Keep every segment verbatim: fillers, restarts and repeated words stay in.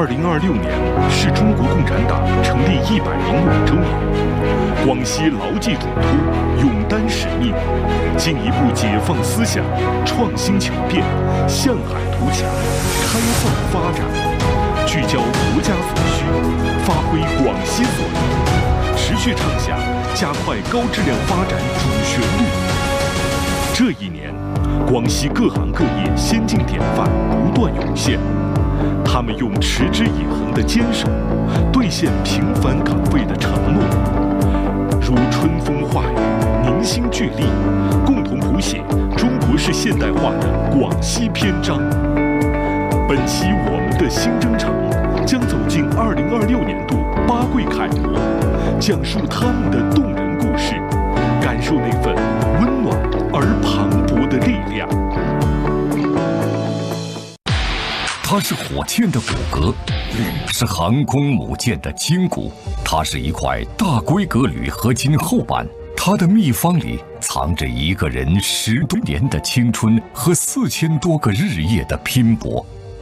零二六年是中国共产党成立一百零五周年，广西牢记嘱托，勇担使命，进一步解放思想，创新求变，向海图强，开放发展，聚焦国家所需，发挥广西所长，持续唱响加快高质量发展主旋律。这一年，广西各行各业先进典范不断涌现，他们用持之以恒的坚守，兑现平凡岗位的承诺，如春风化雨，凝心聚力，共同谱写中国式现代化的广西篇章。本期我们的新征程将走进二零二六年度八桂楷模，讲述他们的动人故事，感受那份温暖而磅礴的力量。 它是火箭的骨骼，是航空母舰的筋骨，它是一块大规格铝合金厚板，它的秘方里藏着一个人十多年的青春和四千多个日夜的拼搏。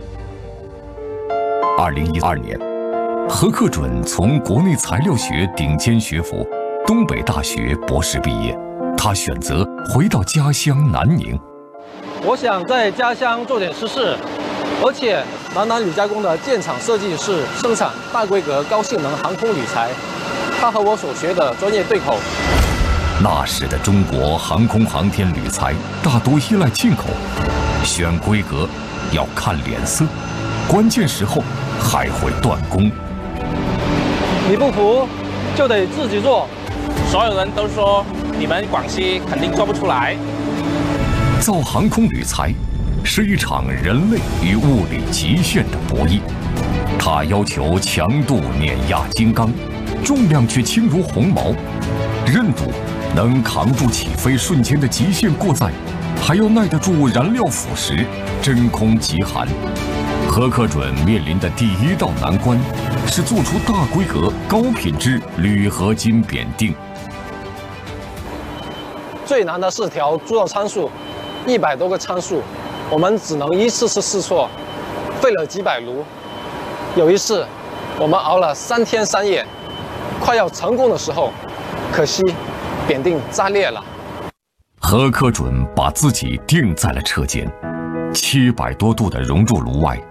二零一二年，何克准从国内材料学顶尖学府东北大学博士毕业，他选择回到家乡南宁。 我想在家乡做点实事，而且南南铝加工的建厂设计是生产大规格高性能航空铝材，它和我所学的专业对口。 那时的中国航空航天铝材大多依赖进口，选规格要看脸色，关键时候还会断供。 你不服就得自己做。 所有人都说你们广西肯定做不出来。 造航空铝材是一场人类与物理极限的博弈，它要求强度碾压金刚，重量却轻如鸿毛，韧度能扛住起飞瞬间的极限过载，还要耐得住燃料腐蚀、真空极寒。何克准面临的第一道难关是做出大规格、高品质铝合金扁锭。 最难的是调铸造参数，一百多个参数，我们只能一次次试错，费了几百炉。有一次，我们熬了三天三夜，快要成功的时候，可惜扁锭炸裂了。 何克准把自己钉在了车间，七百多度的熔铸炉外